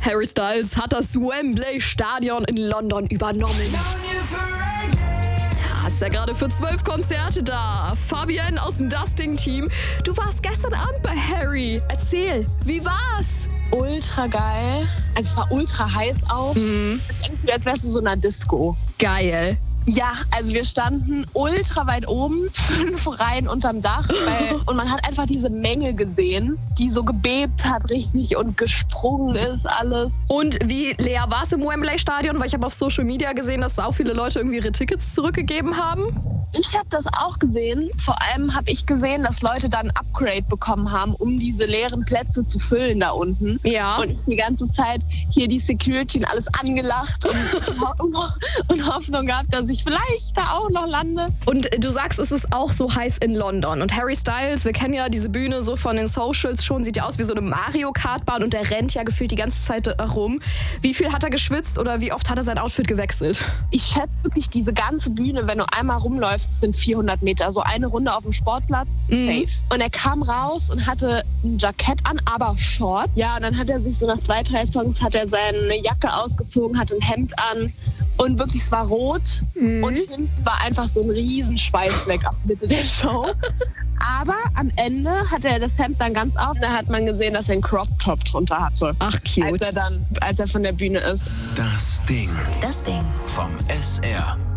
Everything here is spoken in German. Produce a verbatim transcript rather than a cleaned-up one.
Harry Styles hat das Wembley Stadion in London übernommen. Ja, ist ja gerade für zwölf Konzerte da. Fabienne aus dem Dusting-Team, du warst gestern Abend bei Harry. Erzähl, wie war's? Ultra geil. Also es war ultra heiß auch. Mhm. Es klingt wieder, als wärst du so in einer Disco. Geil. Ja, also wir standen ultra weit oben, fünf Reihen unterm Dach. Weil, und man hat einfach diese Menge gesehen, die so gebebt hat richtig und gesprungen ist alles. Und wie leer war es im Wembley-Stadion? Weil ich habe auf Social Media gesehen, dass auch viele Leute irgendwie ihre Tickets zurückgegeben haben. Ich habe das auch gesehen. Vor allem habe ich gesehen, dass Leute dann ein Upgrade bekommen haben, um diese leeren Plätze zu füllen da unten. Ja. Und ich die ganze Zeit hier die Security und alles angelacht und, und Hoffnung gehabt, dass ich vielleicht da auch noch lande. Und du sagst, es ist auch so heiß in London. Und Harry Styles, wir kennen ja diese Bühne so von den Socials schon, sieht ja aus wie so eine Mario-Kart-Bahn und der rennt ja gefühlt die ganze Zeit rum. Wie viel hat er geschwitzt oder wie oft hat er sein Outfit gewechselt? Ich schätze wirklich diese ganze Bühne, wenn du einmal rumläufst, das sind vierhundert Meter, so eine Runde auf dem Sportplatz, Mhm. safe. Und er kam raus und hatte ein Jackett an, aber Short. Ja, und dann hat er sich so nach zwei, drei Songs hat er seine Jacke ausgezogen, hatte ein Hemd an und wirklich, es war rot. Mhm. Und hinten war einfach so ein riesen Schweißfleck ab Mitte der Show. Aber am Ende hatte er das Hemd dann ganz auf. Da hat man gesehen, dass er einen Crop-Top drunter hatte. Ach, Als cute. er dann, als er von der Bühne ist. Das Ding. Das Ding. Vom S R.